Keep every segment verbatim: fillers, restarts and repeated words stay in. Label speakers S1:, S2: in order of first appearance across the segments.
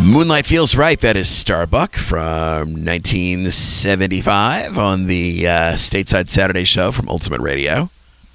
S1: Moonlight Feels Right. That is Starbuck from nineteen seventy-five on the uh, Stateside Saturday Show from Ultimate Radio.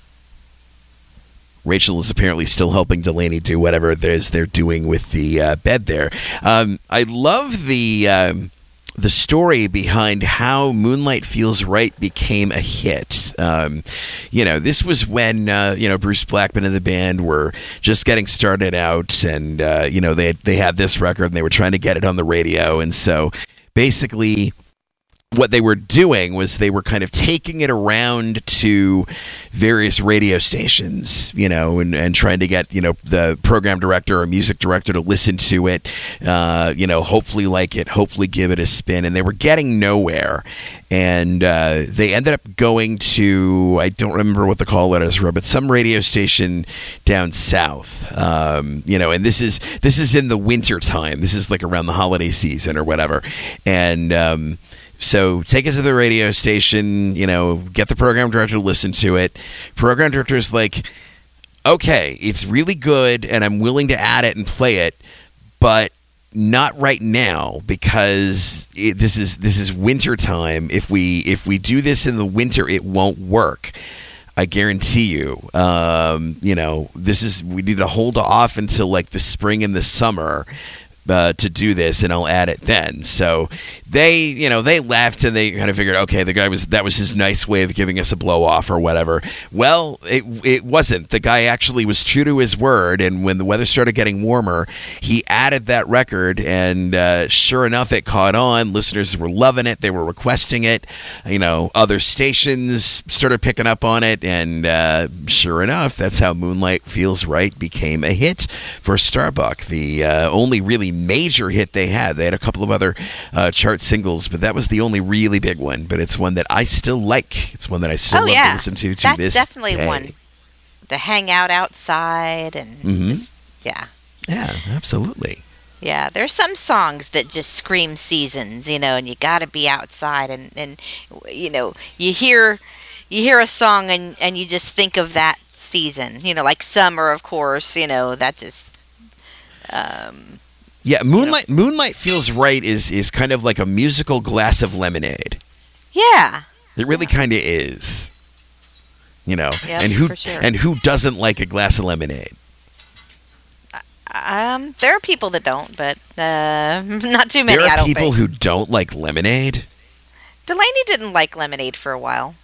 S1: Rachel is apparently still helping Delaney do whatever it is they're doing with the uh, bed there. Um, I love the um, the story behind how Moonlight Feels Right became a hit. Um, you know, this was when, uh, you know, Bruce Blackman and the band were just getting started out, and, uh, you know, they, they had this record and they were trying to get it on the radio. And so basically what they were doing was they were kind of taking it around to various radio stations, you know, and, and trying to get, you know, the program director or music director to listen to it, uh, you know, hopefully like it, hopefully give it a spin. And they were getting nowhere. And uh, they ended up going to, I don't remember what the call letters were, but some radio station down south, um, you know, and this is this is in the winter time. This is like around the holiday season or whatever. And um So take it to the radio station, you know, get the program director to listen to it. Program director is like, okay, it's really good and I'm willing to add it and play it, but not right now because it, this is this is winter time. If we if we do this in the winter, it won't work. I guarantee you. Um, you know, this is we need to hold off until like the spring and the summer. Uh, to do this, and I'll add it then. So they, you know, they left and they kind of figured, okay, the guy was that was his nice way of giving us a blow off or whatever. Well, it it wasn't. The guy actually was true to his word, and when the weather started getting warmer, he added that record, and uh, sure enough, it caught on. Listeners were loving it. They were requesting it. You know, other stations started picking up on it, and uh, sure enough, that's how Moonlight Feels Right became a hit for Starbuck. The uh, only really major hit they had. They had a couple of other uh, chart singles, but that was the only really big one. But it's one that I still like. It's one that I still
S2: oh,
S1: love
S2: yeah.
S1: to listen to to
S2: That's
S1: this
S2: definitely
S1: day.
S2: one to hang out outside and
S1: mm-hmm.
S2: just, yeah.
S1: Yeah, absolutely.
S2: Yeah, there's some songs that just scream seasons, you know, and you got to be outside and, and, you know, you hear you hear a song and, and you just think of that season, you know, like summer, of course, you know, that just... Um,
S1: Yeah, Moonlight you know. Moonlight Feels Right is, is kind of like a musical glass of lemonade.
S2: Yeah.
S1: It really
S2: yeah.
S1: kind of is. You know,
S2: yep,
S1: and who
S2: for sure.
S1: and who doesn't like a glass of lemonade?
S2: Um, there are people that don't, but uh, not too many.
S1: There are
S2: I don't
S1: people
S2: think.
S1: who don't like lemonade.
S2: Delaney didn't like lemonade for a while.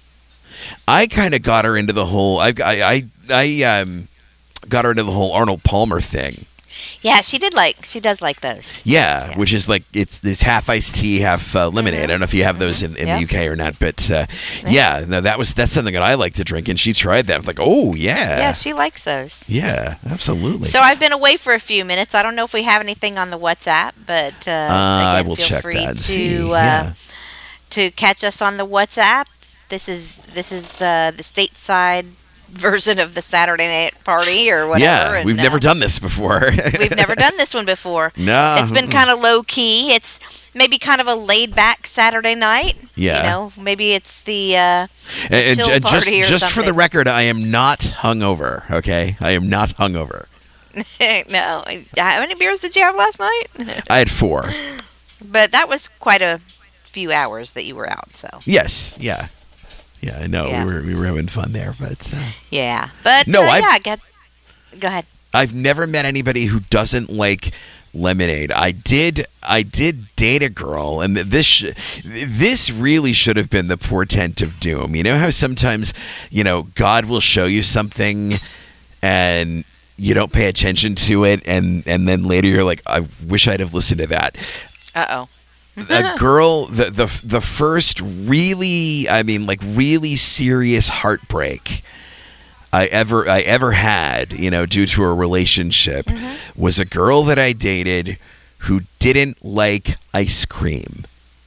S1: I kind of got her into the whole. I I I, I um, got her into the whole Arnold Palmer thing.
S2: Yeah, she did like. She does like those.
S1: Yeah,
S2: yeah.
S1: which is like it's it's half iced tea, half uh, lemonade. Mm-hmm. I don't know if you have those in, in
S2: yeah.
S1: the U K or not, but uh, yeah, no, that was that's something that I like to drink, and she tried that. I was like, oh yeah,
S2: yeah, she likes those.
S1: Yeah, absolutely.
S2: So I've been away for a few minutes. I don't know if we have anything on the WhatsApp, but uh,
S1: uh,
S2: again,
S1: I will
S2: feel
S1: check
S2: free
S1: that. And
S2: to
S1: see.
S2: Uh,
S1: yeah.
S2: to catch us on the WhatsApp. This is this is uh, the stateside version of the Saturday night party or whatever.
S1: Yeah,
S2: and,
S1: we've
S2: uh,
S1: never done this before.
S2: We've never done this one before.
S1: No.
S2: It's been kind of low key. It's maybe kind of a laid back Saturday night.
S1: Yeah.
S2: You know, maybe it's the, uh, the
S1: and,
S2: chill
S1: and
S2: party
S1: just,
S2: or
S1: just
S2: something.
S1: for the record, I am not hungover, okay? I am not hungover.
S2: No. How many beers did you have last night?
S1: I had four.
S2: But that was quite a few hours that you were out, so.
S1: Yes, yeah. Yeah, I know.
S2: Yeah.
S1: We were we were having fun there, but uh,
S2: yeah, but
S1: no,
S2: uh,
S1: I've,
S2: yeah, get, go ahead.
S1: I've never met anybody who doesn't like lemonade. I did I did date a girl, and this sh- this really should have been the portent of doom. You know how sometimes, you know, God will show you something, and you don't pay attention to it, and and then later you're like, I wish I'd have listened to that.
S2: Uh oh.
S1: A girl, the, the the first really, I mean, like really serious heartbreak I ever I ever had, you know, due to a relationship, mm-hmm. was a girl that I dated who didn't like ice cream.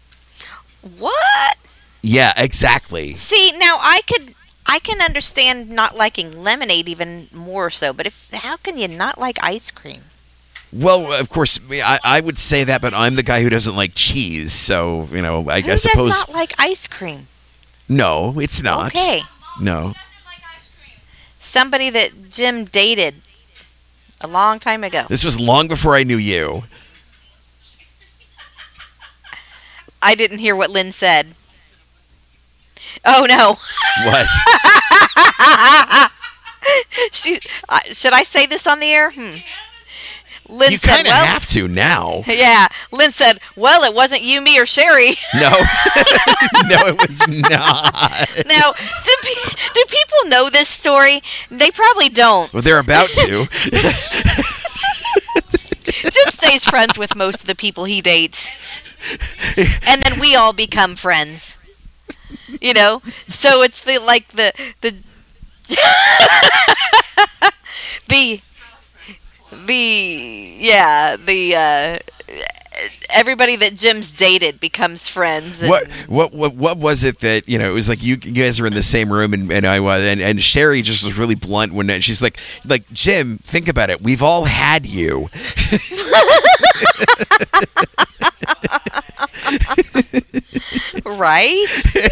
S2: What?
S1: Yeah, exactly.
S2: See, now I could I can understand not liking lemonade even more so, but if how can you not like ice cream?
S1: Well, of course, I, I would say that, but I'm the guy who doesn't like cheese, so, you know, I,
S2: who
S1: I suppose...
S2: does not like ice cream?
S1: No, it's not.
S2: Okay.
S1: No.
S2: Somebody that Jim dated a long time ago.
S1: This was long before I knew you.
S2: I didn't hear what Lynn said. Oh no.
S1: What?
S2: she, uh, should I say this on the air? Hmm. Lynn
S1: You
S2: said,
S1: kind of
S2: well,
S1: have to now.
S2: Yeah. Lynn said, well, it wasn't you, me, or Sherry.
S1: No. No, it was not.
S2: Now, do, pe- do people know this story? They probably don't.
S1: Well, they're about to.
S2: Jim stays friends with most of the people he dates. And then we all become friends. You know? So it's the, like, the, the, the, the, yeah, the, uh, everybody that Jim's dated becomes friends. And
S1: What what what what was it that, you know, it was like you, you guys were in the same room and, and I was and, and Sherry just was really blunt when she's like like Jim, think about it. We've all had you.
S2: Right?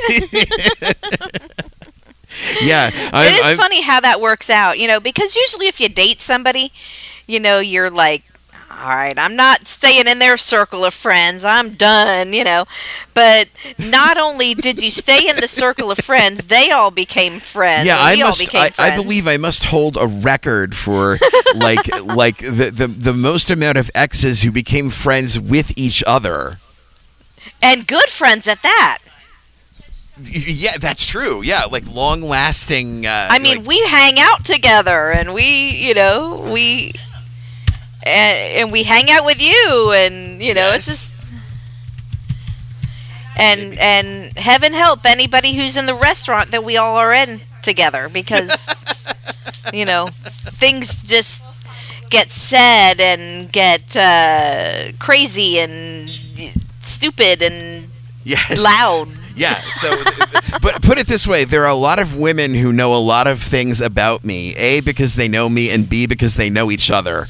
S1: Yeah. I'm,
S2: it is
S1: I'm,
S2: funny how that works out, you know, because usually if you date somebody, you know, you're like, all right, I'm not staying in their circle of friends. I'm done, you know. But not only did you stay in the circle of friends, they all became friends.
S1: Yeah, I
S2: we all
S1: must.
S2: became
S1: I, I
S2: friends.
S1: believe I must hold a record for like like the, the the most amount of exes who became friends with each other.
S2: And good friends at that.
S1: Yeah, that's true. Yeah, like long lasting. Uh,
S2: I mean,
S1: like,
S2: we hang out together, and we, you know, we. And, and we hang out with you, and you know,
S1: yes.
S2: it's just, and Maybe. and heaven help anybody who's in the restaurant that we all are in together, because you know, things just get said and get uh, crazy and stupid and
S1: yes.
S2: loud.
S1: Yeah, so, but put it this way, there are a lot of women who know a lot of things about me, A, because they know me, and B, because they know each other.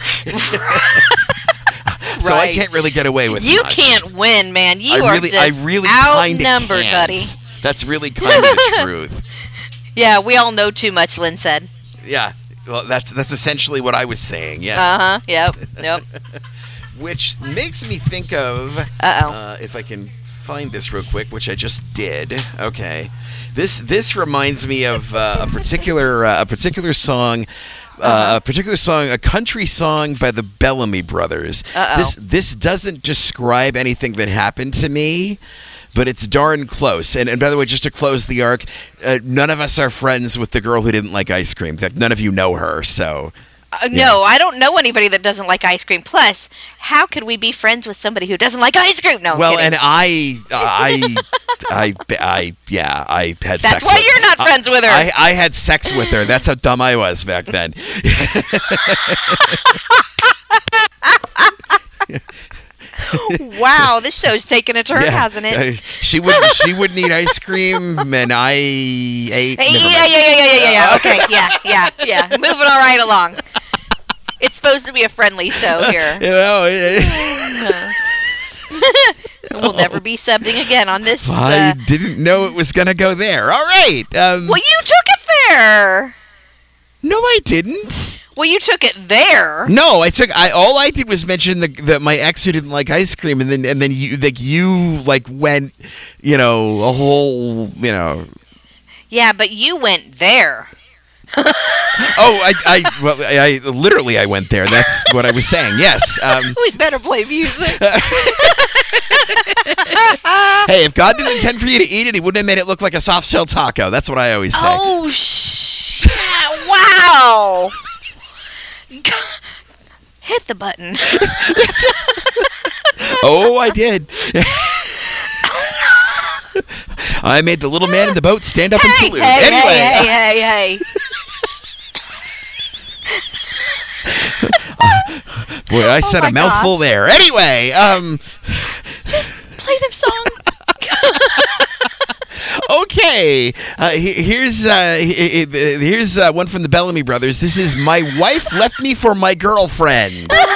S1: So I can't really get away with
S2: You
S1: much.
S2: can't win, man. You
S1: I
S2: are
S1: really,
S2: just
S1: I really
S2: outnumbered,
S1: can't.
S2: buddy.
S1: That's really kind of the truth.
S2: Yeah, we all know too much, Lynn said.
S1: Yeah, well, that's that's essentially what I was saying, yeah.
S2: Uh-huh, yep, yep.
S1: Which makes me think of,
S2: Uh-oh.
S1: uh, if I can find this real quick, which I just did. Okay, this this reminds me of uh, a particular uh, a particular song, uh, uh-huh. a particular song, a country song by the Bellamy Brothers.
S2: Uh-oh.
S1: This this doesn't describe anything that happened to me, but it's darn close. And, and by the way, just to close the arc, uh, none of us are friends with the girl who didn't like ice cream. That none of you know her, so.
S2: Uh, no, I don't know anybody that doesn't like ice cream. Plus, how could we be friends with somebody who doesn't like ice cream? No, I'm
S1: well,
S2: kidding.
S1: and I, I, I, I, yeah, I had
S2: That's
S1: sex
S2: why
S1: with
S2: you're not friends with her.
S1: I, I had sex with her. That's how dumb I was back then.
S2: Wow, this show's taken a turn,
S1: Yeah.
S2: hasn't it?
S1: Uh, she would she wouldn't eat ice cream, and I ate.
S2: Hey,
S1: never
S2: yeah,
S1: mind.
S2: yeah, yeah, yeah, yeah, yeah. Okay, yeah, yeah, yeah. Moving all right along. It's supposed to be a friendly show here.
S1: You know, it-
S2: We'll never be subbing again on this.
S1: I
S2: Uh,
S1: didn't know it was gonna go there. All right. Um,
S2: well, you took it there.
S1: no, I didn't.
S2: Well, you took it there.
S1: No, I took. I all I did was mention the, that my ex who didn't like ice cream, and then and then you like you like went, you know, a whole, you know.
S2: Yeah, but you went there.
S1: Oh, I, I, well, I, I literally I went there. That's what I was saying. Yes. Um,
S2: We better play music.
S1: hey, if God didn't intend for you to eat it, He wouldn't have made it look like a soft shell taco. That's what I always say.
S2: Oh, shit. Wow. God. Hit the button.
S1: Oh, I did. I made the little man in the boat stand up and
S2: Hey,
S1: salute.
S2: hey,
S1: Anyway.
S2: hey, hey, hey, hey.
S1: Boy, I said
S2: my
S1: a mouthful
S2: gosh.
S1: there. Anyway, um,
S2: Just play them song.
S1: okay. Uh, he- here's uh, he- he- here's uh, one from the Bellamy Brothers. This is "My Wife Left Me for My Girlfriend."